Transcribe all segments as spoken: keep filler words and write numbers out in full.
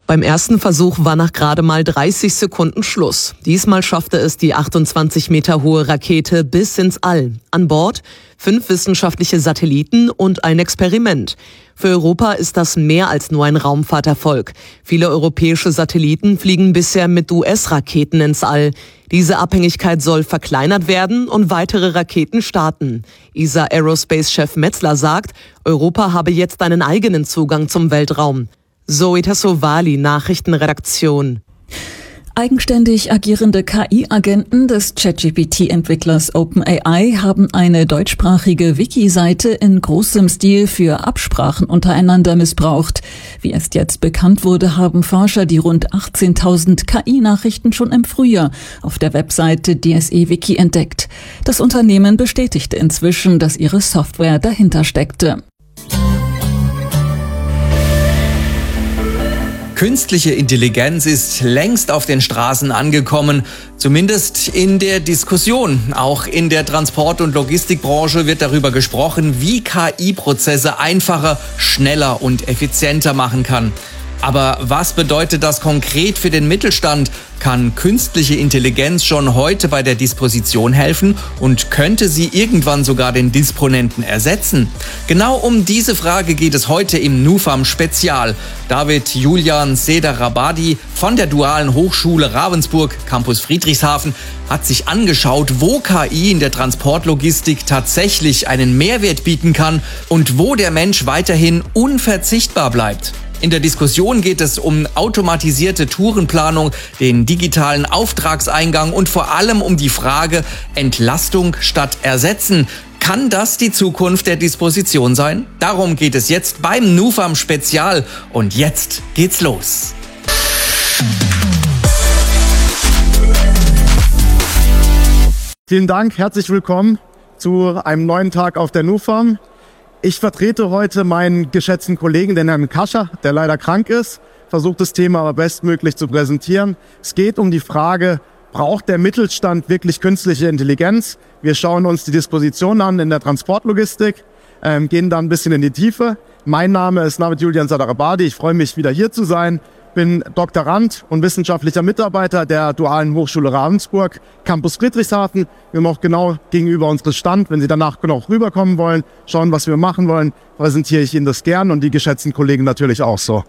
Beim ersten Versuch war nach gerade mal dreißig Sekunden Schluss. Diesmal schaffte es die achtundzwanzig Meter hohe Rakete bis ins All. An Bord fünf wissenschaftliche Satelliten und ein Experiment. Für Europa ist das mehr als nur ein Raumfahrterfolg. Viele europäische Satelliten fliegen bisher mit U S-Raketen ins All. Diese Abhängigkeit soll verkleinert werden und weitere Raketen starten. E S A Aerospace-Chef Metzler sagt, Europa habe jetzt einen eigenen Zugang zum Weltraum. Zoe Tassovali, Nachrichtenredaktion. Eigenständig agierende K I-Agenten des ChatGPT-Entwicklers OpenAI haben eine deutschsprachige Wiki-Seite in großem Stil für Absprachen untereinander missbraucht. Wie erst jetzt bekannt wurde, haben Forscher die rund achtzehntausend K I-Nachrichten schon im Frühjahr auf der Webseite D S E Wiki entdeckt. Das Unternehmen bestätigte inzwischen, dass ihre Software dahinter steckte. Künstliche Intelligenz ist längst auf den Straßen angekommen, zumindest in der Diskussion. Auch in der Transport- und Logistikbranche wird darüber gesprochen, wie K I-Prozesse einfacher, schneller und effizienter machen kann. Aber was bedeutet das konkret für den Mittelstand? Kann künstliche Intelligenz schon heute bei der Disposition helfen und könnte sie irgendwann sogar den Disponenten ersetzen? Genau um diese Frage geht es heute im NuFam Spezial. David Julian Seder-Rabadi von der Dualen Hochschule Ravensburg, Campus Friedrichshafen, hat sich angeschaut, wo K I in der Transportlogistik tatsächlich einen Mehrwert bieten kann und wo der Mensch weiterhin unverzichtbar bleibt. In der Diskussion geht es um automatisierte Tourenplanung, den digitalen Auftragseingang und vor allem um die Frage Entlastung statt Ersetzen. Kann das die Zukunft der Disposition sein? Darum geht es jetzt beim NuFam Spezial und jetzt geht's los. Vielen Dank, herzlich willkommen zu einem neuen Tag auf der NuFam. Ich vertrete heute meinen geschätzten Kollegen, den Herrn Kascher, der leider krank ist, versucht das Thema aber bestmöglich zu präsentieren. Es geht um die Frage, braucht der Mittelstand wirklich künstliche Intelligenz? Wir schauen uns die Disposition an in der Transportlogistik, ähm, gehen dann ein bisschen in die Tiefe. Mein Name ist David Julian Seder-Rabadi, ich freue mich, wieder hier zu sein. Bin Doktorand und wissenschaftlicher Mitarbeiter der Dualen Hochschule Ravensburg, Campus Friedrichshafen. Wir haben auch genau gegenüber unseres Stand, wenn Sie danach noch rüberkommen wollen, schauen, was wir machen wollen, präsentiere ich Ihnen das gern und die geschätzten Kollegen natürlich auch so.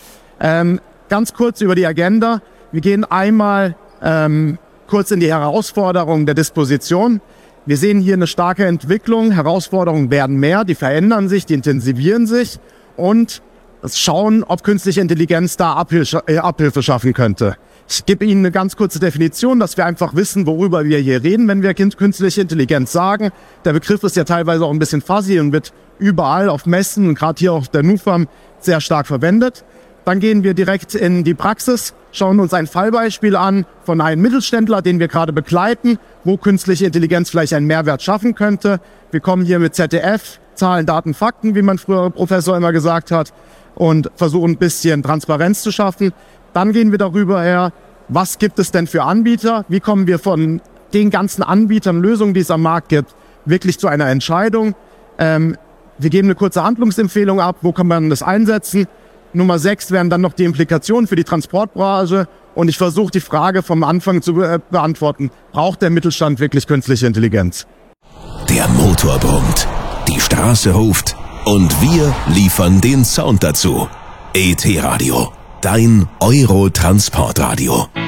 Ähm, ganz kurz über die Agenda. Wir gehen einmal ähm, kurz in die Herausforderungen der Disposition. Wir sehen hier eine starke Entwicklung. Herausforderungen werden mehr, die verändern sich, die intensivieren sich und schauen, ob künstliche Intelligenz da Abhilfe, äh, Abhilfe schaffen könnte. Ich gebe Ihnen eine ganz kurze Definition, dass wir einfach wissen, worüber wir hier reden, wenn wir künstliche Intelligenz sagen. Der Begriff ist ja teilweise auch ein bisschen fuzzy und wird überall auf Messen und gerade hier auf der NuFam sehr stark verwendet. Dann gehen wir direkt in die Praxis, schauen uns ein Fallbeispiel an von einem Mittelständler, den wir gerade begleiten, wo künstliche Intelligenz vielleicht einen Mehrwert schaffen könnte. Wir kommen hier mit Z D F, Zahlen, Daten, Fakten, wie mein früherer Professor immer gesagt hat, und versuchen ein bisschen Transparenz zu schaffen. Dann gehen wir darüber her, was gibt es denn für Anbieter? Wie kommen wir von den ganzen Anbietern, Lösungen, die es am Markt gibt, wirklich zu einer Entscheidung? Ähm, wir geben eine kurze Handlungsempfehlung ab, wo kann man das einsetzen? Nummer sechs wären dann noch die Implikationen für die Transportbranche. Und ich versuche die Frage vom Anfang zu be- beantworten. Braucht der Mittelstand wirklich künstliche Intelligenz? Der Motor brummt, die Straße ruft und wir liefern den Sound dazu. E T Radio, dein Euro-Transportradio.